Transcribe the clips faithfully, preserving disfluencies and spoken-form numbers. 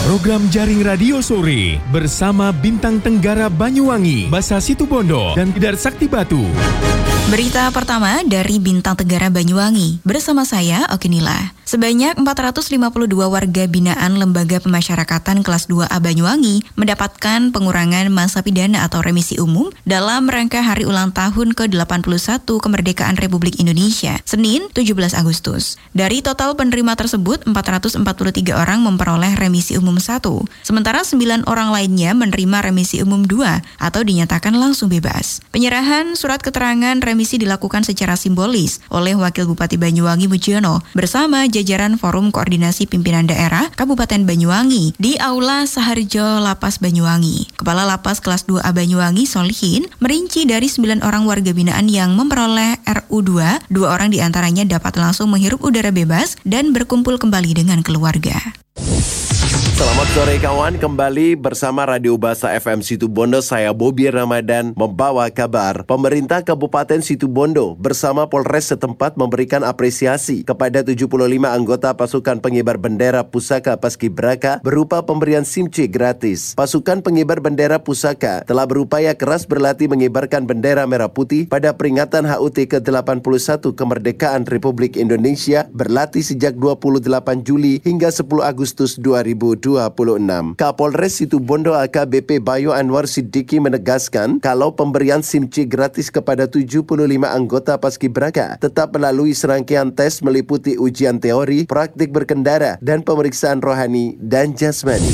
Program Jaring Radio Sore bersama Bintang Tenggara Banyuwangi, Basa Situbondo, dan Tidar Sakti Batu. Berita pertama dari Bintang Tenggara Banyuwangi. Bersama saya, Okinila. Sebanyak empat ratus lima puluh dua warga binaan Lembaga Pemasyarakatan kelas dua A Banyuwangi mendapatkan pengurangan masa pidana atau remisi umum dalam rangka hari ulang tahun ke delapan puluh satu kemerdekaan Republik Indonesia, Senin tujuh belas Agustus. Dari total penerima tersebut, empat ratus empat puluh tiga orang memperoleh remisi umum satu, sementara sembilan orang lainnya menerima remisi umum dua atau dinyatakan langsung bebas. Penyerahan surat keterangan remisi dilakukan secara simbolis oleh Wakil Bupati Banyuwangi Mujiono bersama jajaran Forum Koordinasi Pimpinan Daerah Kabupaten Banyuwangi di Aula Saharjo Lapas Banyuwangi. Kepala Lapas kelas dua A Banyuwangi Solihin merinci dari sembilan orang warga binaan yang memperoleh R U dua, dua orang diantaranya dapat langsung menghirup udara bebas dan berkumpul kembali dengan keluarga. Selamat sore kawan, kembali bersama Radio Basa F M Situbondo, saya Bobi Ramadan membawa kabar. Pemerintah Kabupaten Situbondo bersama Polres setempat memberikan apresiasi kepada tujuh puluh lima anggota pasukan pengibar bendera pusaka Paskibraka berupa pemberian SIM C gratis. Pasukan pengibar bendera pusaka telah berupaya keras berlatih mengibarkan bendera merah putih pada peringatan H U T ke delapan puluh satu kemerdekaan Republik Indonesia, berlatih sejak dua puluh delapan Juli hingga sepuluh Agustus dua ribu dua puluh enam. Kapolres Situbondo A K B P Bayu Anwar Siddiqui menegaskan kalau pemberian SIM C gratis kepada tujuh puluh lima anggota Paskibraka tetap melalui serangkaian tes meliputi ujian teori, praktik berkendara, dan pemeriksaan rohani dan jasmani.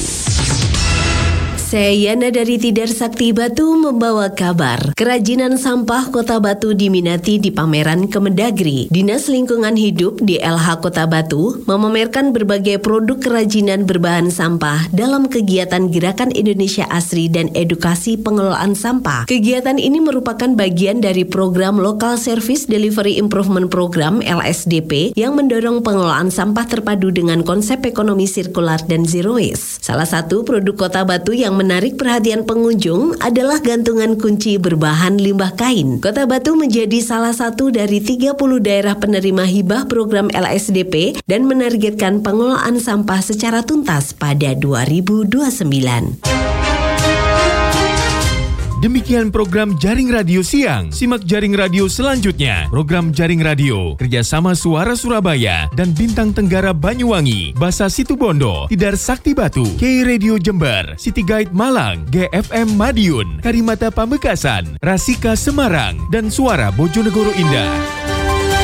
Saya Yana dari Tidar Sakti Batu membawa kabar. Kerajinan sampah Kota Batu diminati di pameran Kemendagri. Dinas Lingkungan Hidup di L H Kota Batu memamerkan berbagai produk kerajinan berbahan sampah dalam kegiatan Gerakan Indonesia Asri dan Edukasi Pengelolaan Sampah. Kegiatan ini merupakan bagian dari program Local Service Delivery Improvement Program L S D P yang mendorong pengelolaan sampah terpadu dengan konsep ekonomi sirkular dan zero waste. Salah satu produk Kota Batu yang menarik perhatian pengunjung adalah gantungan kunci berbahan limbah kain. Kota Batu menjadi salah satu dari tiga puluh daerah penerima hibah program L S D P dan menargetkan pengelolaan sampah secara tuntas pada dua ribu dua puluh sembilan. Demikian program Jaring Radio Siang. Simak Jaring Radio selanjutnya. Program Jaring Radio kerjasama Suara Surabaya dan Bintang Tenggara Banyuwangi, Basa Situbondo, Tidar Sakti Batu, K Radio Jember, City Guide Malang, G F M Madiun, Karimata Pamekasan, Rasika Semarang, dan Suara Bojonegoro Indah.